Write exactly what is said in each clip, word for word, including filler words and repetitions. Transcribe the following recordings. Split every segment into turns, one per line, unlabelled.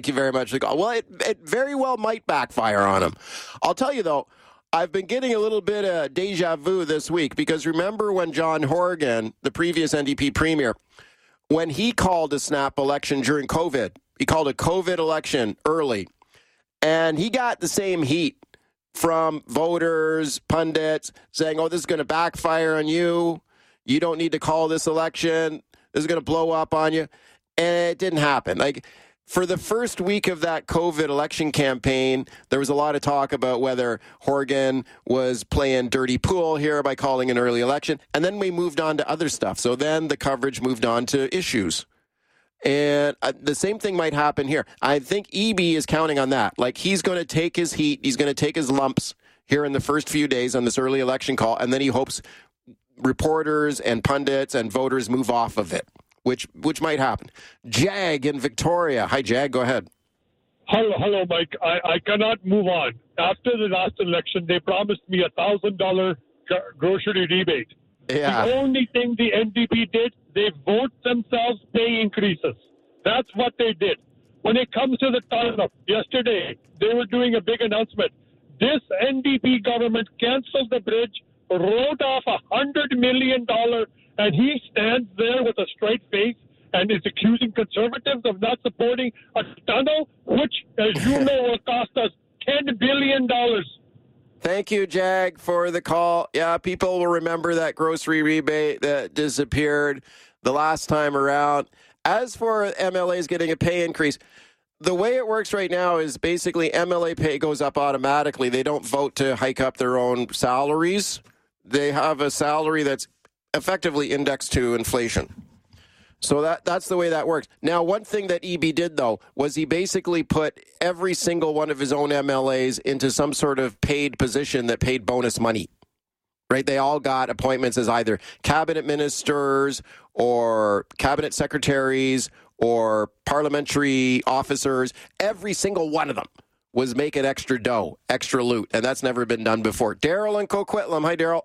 Thank you very much. Well, it, it very well might backfire on him. I'll tell you, though, I've been getting a little bit of deja vu this week because remember when John Horgan, the previous N D P premier, when he called a snap election during COVID, he called a COVID election early, and he got the same heat from voters, pundits, saying, oh, this is going to backfire on you. You don't need to call this election. This is going to blow up on you. And it didn't happen. Like, for the first week of that COVID election campaign, there was a lot of talk about whether Horgan was playing dirty pool here by calling an early election. And then we moved on to other stuff. So then the coverage moved on to issues. And uh, the same thing might happen here. I think Eby is counting on that. Like, he's going to take his heat. He's going to take his lumps here in the first few days on this early election call. And then he hopes reporters and pundits and voters move off of it, which which might happen. Jag in Victoria. Hi, Jag. Go ahead.
Hello, hello, Mike. I, I cannot move on. After the last election, they promised me a one thousand dollars grocery rebate.
Yeah.
The only thing the N D P did, they vote themselves pay increases. That's what they did. When it comes to the tunnel, yesterday, they were doing a big announcement. This N D P government canceled the bridge, wrote off one hundred million dollars, and he stands there with a straight face and is accusing conservatives of not supporting a tunnel, which, as you know, will cost us ten billion dollars.
Thank you, Jag, for the call. Yeah, people will remember that grocery rebate that disappeared the last time around. As for M L As getting a pay increase, the way it works right now is basically M L A pay goes up automatically. They don't vote to hike up their own salaries. They have a salary that's effectively indexed to inflation. So that that's the way that works. Now, one thing that Eby did, though, was he basically put every single one of his own M L As into some sort of paid position that paid bonus money, right? They all got appointments as either cabinet ministers or cabinet secretaries or parliamentary officers. Every single one of them was making extra dough, extra loot, and that's never been done before. Daryl in Coquitlam. Hi, Daryl.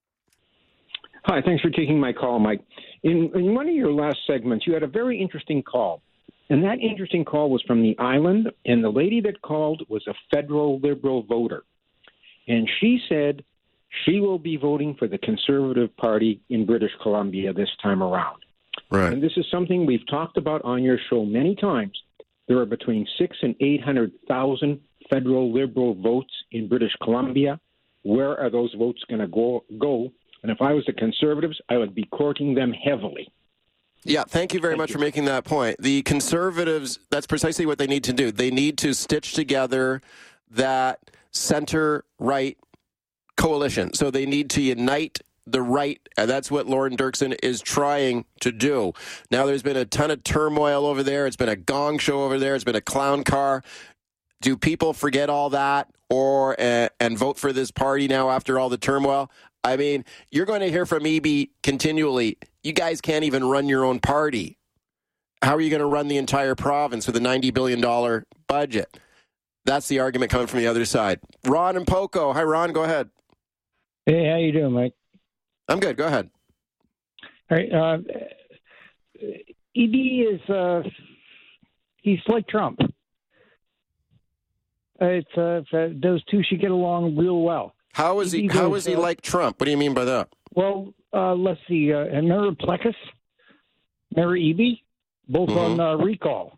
Hi, thanks for taking my call, Mike. In, in one of your last segments, you had a very interesting call. And that interesting call was from the island, and the lady that called was a federal Liberal voter. And she said she will be voting for the Conservative Party in British Columbia this time around.
Right.
And this is something we've talked about on your show many times. There are between six and eight hundred thousand federal Liberal votes in British Columbia. Where are those votes going to go? Go? And if I was the Conservatives, I would be courting them heavily.
Yeah, thank you very
thank
much
you.
for making that point. The Conservatives, that's precisely what they need to do. They need to stitch together that center-right coalition. So they need to unite the right, and that's what Lauren Dirksen is trying to do. Now, there's been a ton of turmoil over there. It's been a gong show over there. It's been a clown car. Do people forget all that or uh, and vote for this party now after all the turmoil? I mean, you're going to hear from Eby continually, you guys can't even run your own party. How are you going to run the entire province with a ninety billion dollars budget? That's the argument coming from the other side. Ron and Poco. Hi, Ron. Go ahead.
Hey, how you doing, Mike?
I'm good. Go ahead.
All right. Uh, Eby is, uh, he's like Trump. Uh, it's uh, those two should get along real well.
How is he?
Eby
How
was,
is he
uh,
like Trump? What do you mean by that?
Well, uh, let's see. Uh, remember Plecas? Remember Eby? Both
Mm-hmm.
on uh, recall.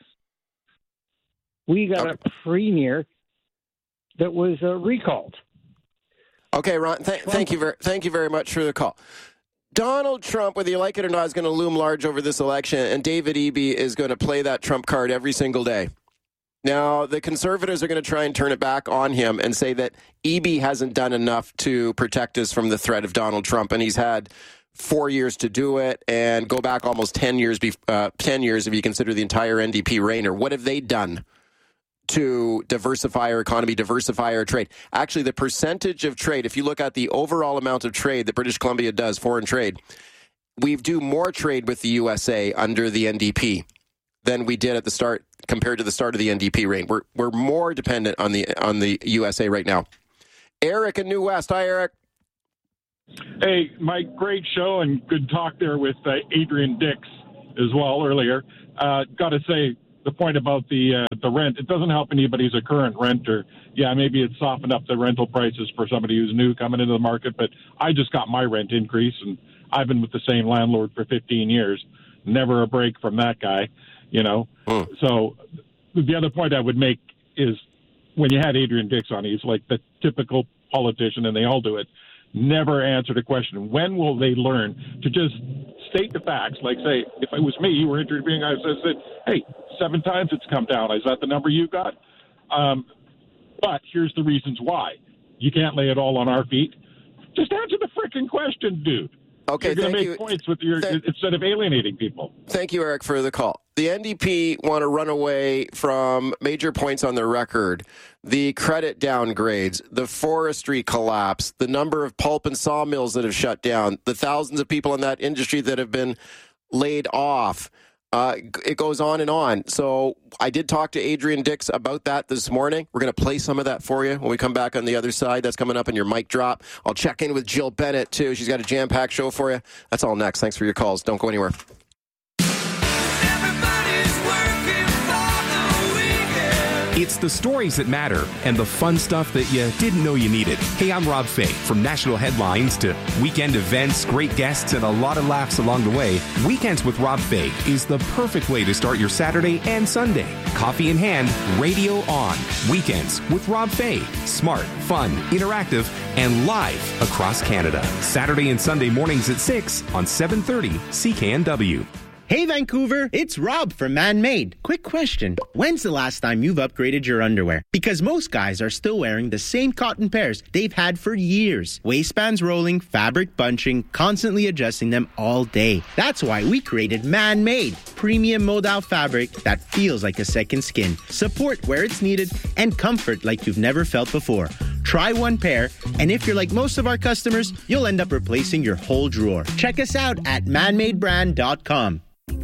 We got
Okay.
a premier that was uh, recalled.
Okay, Ron. Th- thank you very, thank you very much for the call. Donald Trump, whether you like it or not, is going to loom large over this election, and David Eby is going to play that Trump card every single day. Now, the Conservatives are going to try and turn it back on him and say that Eby hasn't done enough to protect us from the threat of Donald Trump, and he's had four years to do it, and go back almost ten years, be- uh, ten years if you consider the entire N D P reign. Or what have they done to diversify our economy, diversify our trade? Actually, the percentage of trade, if you look at the overall amount of trade that British Columbia does, foreign trade, we do more trade with the U S A under the N D P than we did at the start compared to the start of the N D P reign. We're we're more dependent on the on the U S A right now. Eric in New West. Hi, Eric.
Hey, Mike, great show and good talk there with uh, Adrian Dix as well earlier. Uh, Got to say, the point about the uh, the rent, it doesn't help anybody who's a current renter. Yeah, maybe it's softened up the rental prices for somebody who's new coming into the market, but I just got my rent increase, and I've been with the same landlord for fifteen years. Never a break from that guy, you know. Mm. So the other point I would make is when you had Adrian Dix on, he's like the typical politician, and they all do it, never answered a question. When will they learn to just state the facts? Like, say, if it was me, you were interviewing, I said, hey, seven times it's come down. Is that the number you got? Um, but here's the reasons why. You can't lay it all on our feet. Just answer the frickin' question, dude.
Okay,
You're going to make
you.
points with your Th- instead of alienating people.
Thank you, Eric, for the call. The N D P want to run away from major points on their record: the credit downgrades, the forestry collapse, the number of pulp and sawmills that have shut down, the thousands of people in that industry that have been laid off. Uh, it goes on and on. So I did talk to Adrian Dix about that this morning. We're going to play some of that for you when we come back on the other side. That's coming up in your mic drop. I'll check in with Jill Bennett, too. She's got a jam-packed show for you. That's all next. Thanks for your calls. Don't go anywhere.
It's the stories that matter and the fun stuff that you didn't know you needed. Hey, I'm Rob Fay. From national headlines to weekend events, great guests, and a lot of laughs along the way, Weekends with Rob Fay is the perfect way to start your Saturday and Sunday. Coffee in hand, radio on. Weekends with Rob Fay. Smart, fun, interactive, and live across Canada. Saturday and Sunday mornings at six on seven thirty C K N W.
Hey Vancouver, it's Rob from Man-Made. Quick question. When's the last time you've upgraded your underwear? Because most guys are still wearing the same cotton pairs they've had for years. Waistbands rolling, fabric bunching, constantly adjusting them all day. That's why we created Man-Made. Premium modal fabric that feels like a second skin. Support where it's needed and comfort like you've never felt before. Try one pair, and if you're like most of our customers, you'll end up replacing your whole drawer. Check us out at man made brand dot com.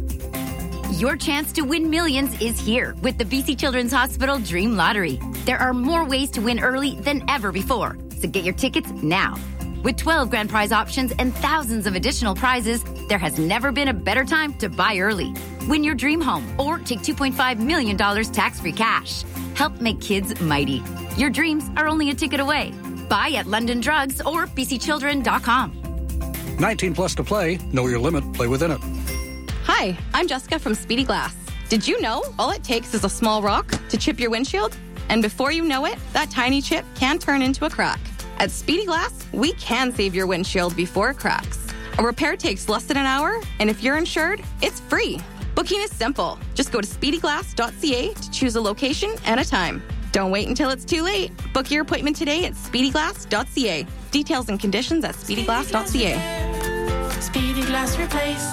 Your chance to win millions is here with the B C Children's Hospital Dream Lottery. There are more ways to win early than ever before, so get your tickets now. With twelve grand prize options and thousands of additional prizes, there has never been a better time to buy early. Win your dream home or take two point five million dollars tax-free cash. Help make kids mighty. Your dreams are only a ticket away. Buy at London Drugs or b c children dot com.
nineteen plus to play. Know your limit. Play within it.
Hi, I'm Jessica from Speedy Glass. Did you know all it takes is a small rock to chip your windshield? And before you know it, that tiny chip can turn into a crack. At Speedy Glass, we can save your windshield before it cracks. A repair takes less than an hour, and if you're insured, it's free. Booking is simple. Just go to speedy glass dot c a to choose a location and a time. Don't wait until it's too late. Book your appointment today at speedy glass dot c a. Details and conditions at speedy glass dot c a.
Speedy Glass Replace.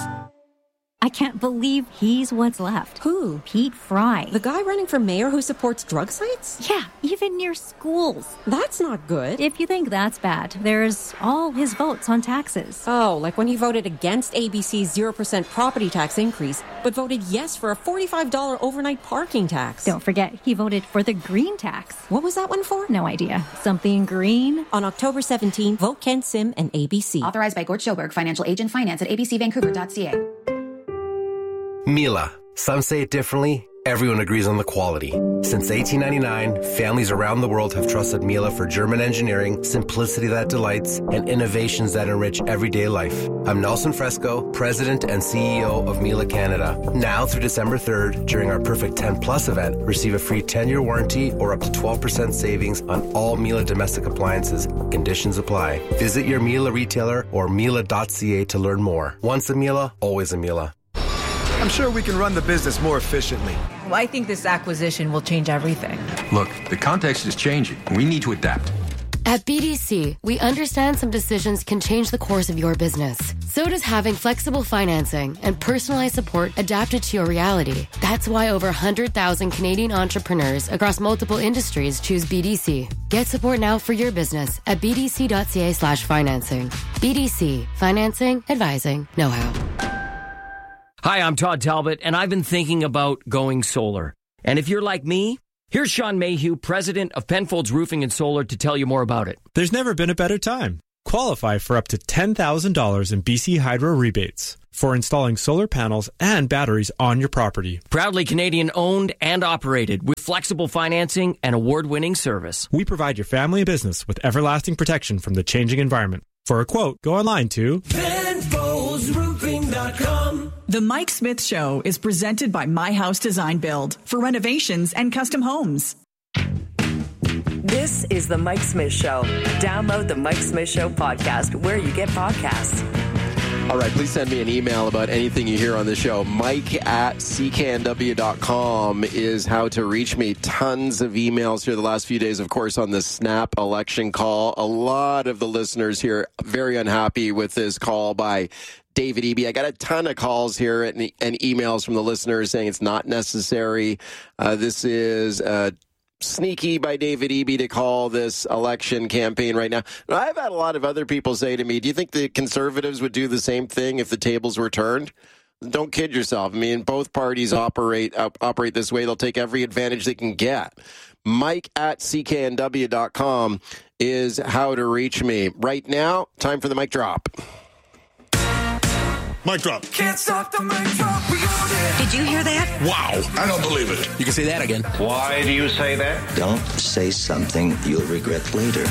I can't believe he's what's left.
Who?
Pete Fry.
The guy running for mayor who supports drug sites?
Yeah, even near schools.
That's not good.
If you think that's bad, there's all his votes on taxes.
Oh, like when he voted against A B C's zero percent property tax increase, but voted yes for a forty-five dollars overnight parking tax.
Don't forget, he voted for the green tax.
What was that one for?
No idea. Something green?
On October seventeenth, vote Ken Sim and A B C.
Authorized by Gort Schoberg, financial agent, finance at a b c vancouver dot c a.
Mila. Some say it differently. Everyone agrees on the quality. Since eighteen ninety-nine, families around the world have trusted Mila for German engineering, simplicity that delights, and innovations that enrich everyday life. I'm Nelson Fresco, President and C E O of Mila Canada. Now through December third, during our Perfect ten Plus event, receive a free ten-year warranty or up to twelve percent savings on all Mila domestic appliances. Conditions apply. Visit your Mila retailer or mila dot c a to learn more. Once a Mila, always a Mila.
I'm sure we can run the business more efficiently.
Well, I think this acquisition will change everything.
Look, the context is changing. We need to adapt.
At B D C, we understand some decisions can change the course of your business. So does having flexible financing and personalized support adapted to your reality. That's why over one hundred thousand Canadian entrepreneurs across multiple industries choose B D C. Get support now for your business at b d c dot c a slash financing. B D C. Financing, advising, know-how.
Hi, I'm Todd Talbot, and I've been thinking about going solar. And if you're like me, here's Sean Mayhew, president of Penfolds Roofing and Solar, to tell you more about it.
There's never been a better time.
Qualify for up to ten thousand dollars in B C Hydro rebates for installing solar panels and batteries on your property.
Proudly Canadian owned and operated with flexible financing and award-winning service.
We provide your family and business with everlasting protection from the changing environment. For a quote, go online to
Van Bowles Roofing dot com.
The Mike Smith Show is presented by My House Design Build for renovations and custom homes.
This is the Mike Smith Show. Download the Mike Smith Show podcast where you get podcasts.
All right, please send me an email about anything you hear on the show. Mike at C K N W dot com is how to reach me. Tons of emails here the last few days, of course, on the snap election call. A lot of the listeners here very unhappy with this call by David Eby. I got a ton of calls here and, and emails from the listeners saying it's not necessary. Uh, this is uh, sneaky by David Eby to call this election campaign right now. And I've had a lot of other people say to me, do you think the Conservatives would do the same thing if the tables were turned? Don't kid yourself. I mean, both parties operate uh, operate this way. They'll take every advantage they can get. Mike at C K N W dot com is how to reach me. Right now, time for the mic drop.
Mic drop.
Can't stop the mic drop. We got it.
Did you hear that?
Wow. I don't believe it.
You can say that again.
Why do you say that?
Don't say something you'll regret later.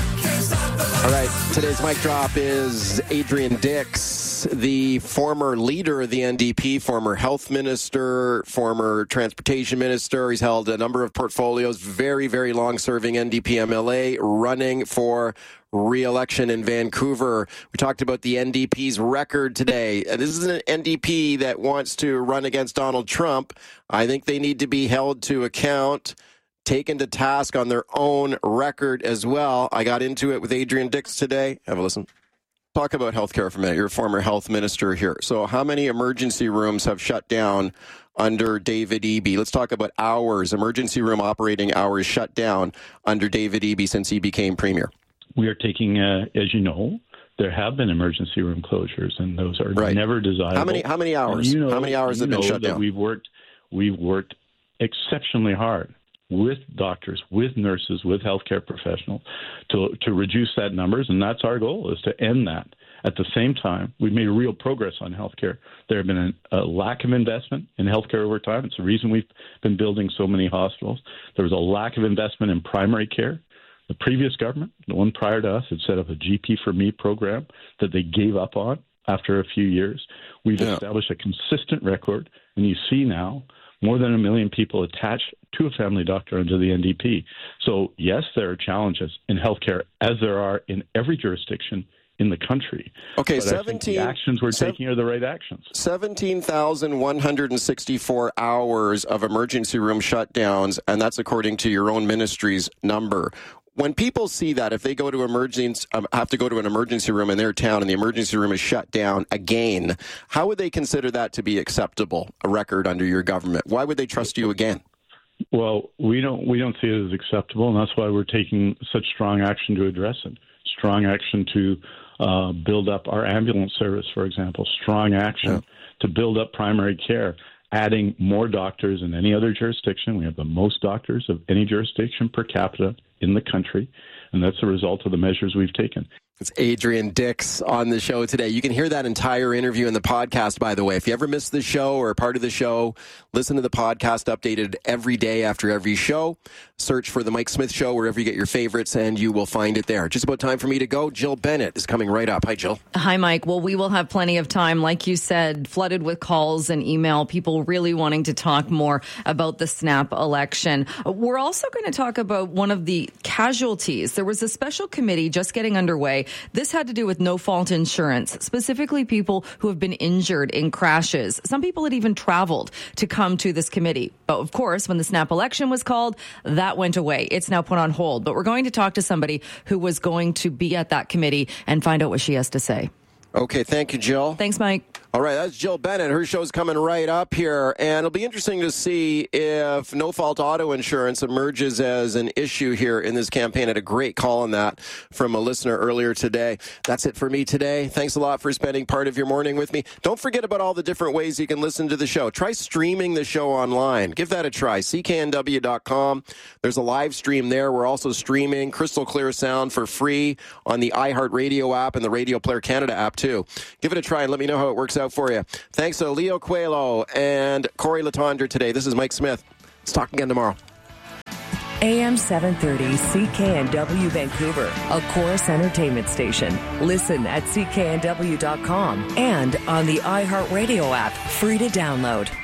All right. Today's mic drop is Adrian Dix, the former leader of the N D P, former health minister, former transportation minister. He's held a number of portfolios, very, very long-serving N D P M L A, running for re-election in Vancouver. We talked about the N D P's record today. This is an N D P that wants to run against Donald Trump. I think they need to be held to account, taken to task on their own record as well. I got into it with Adrian Dix today. Have a listen. Talk about healthcare for a minute. You're a former health minister here. So how many emergency rooms have shut down under David Eby? Let's talk about hours, emergency room operating hours shut down under David Eby since he became premier.
We are taking, uh, as you know, there have been emergency room closures, and those are right. never desirable.
How many? How many hours?
You know,
how many hours have been shut down?
We've worked, we've worked exceptionally hard with doctors, with nurses, with healthcare professionals to to reduce that numbers, and that's our goal, is to end that. At the same time, we've made real progress on healthcare. There have been a, a lack of investment in healthcare over time. It's the reason we've been building so many hospitals. There was a lack of investment in primary care. The previous government, the one prior to us, had set up a G P for Me program that they gave up on after a few years. We've yeah. established a consistent record, and you see now more than a million people attached to a family doctor under the N D P. So, yes, there are challenges in healthcare, as there are in every jurisdiction in the country.
Okay,
but
seventeen
I think the actions we're
sev-
taking are the right actions.
seventeen thousand one hundred sixty-four hours of emergency room shutdowns, and that's according to your own ministry's number. When people see that, if they go to emergency, um, have to go to an emergency room in their town and the emergency room is shut down again, how would they consider that to be acceptable, a record under your government? Why would they trust you again?
Well, we don't we don't see it as acceptable, and that's why we're taking such strong action to address it. Strong action to uh, build up our ambulance service, for example. Strong action yeah. to build up primary care, adding more doctors than any other jurisdiction. We have the most doctors of any jurisdiction per capita in the country, and that's a result of the measures we've taken.
It's Adrian Dix on the show today. You can hear that entire interview in the podcast, by the way. If you ever missed the show or part of the show, listen to the podcast updated every day after every show. Search for The Mike Smith Show wherever you get your favorites, and you will find it there. Just about time for me to go. Jill Bennett is coming right up. Hi, Jill.
Hi, Mike. Well, we will have plenty of time. Like you said, flooded with calls and email, people really wanting to talk more about the snap election. We're also going to talk about one of the casualties. There was a special committee just getting underway. This had to do with no-fault insurance, specifically people who have been injured in crashes. Some people had even traveled to come to this committee. But of course, when the snap election was called, that went away. It's now put on hold. But we're going to talk to somebody who was going to be at that committee and find out what she has to say.
Okay, thank you, Jill.
Thanks, Mike.
All right, that's Jill Bennett. Her show's coming right up here, and it'll be interesting to see if no-fault auto insurance emerges as an issue here in this campaign. I had a great call on that from a listener earlier today. That's it for me today. Thanks a lot for spending part of your morning with me. Don't forget about all the different ways you can listen to the show. Try streaming the show online. Give that a try. C K N W dot com. There's a live stream there. We're also streaming crystal clear sound for free on the iHeartRadio app and the Radio Player Canada app, too. Give it a try and let me know how it works out for you. Thanks to Leo Coelho and Corey Latondra today. This is Mike Smith. Let's talk again tomorrow.
A M seven thirty C K N W Vancouver, a Chorus Entertainment station. Listen at C K N W dot com and on the iHeartRadio app, free to download.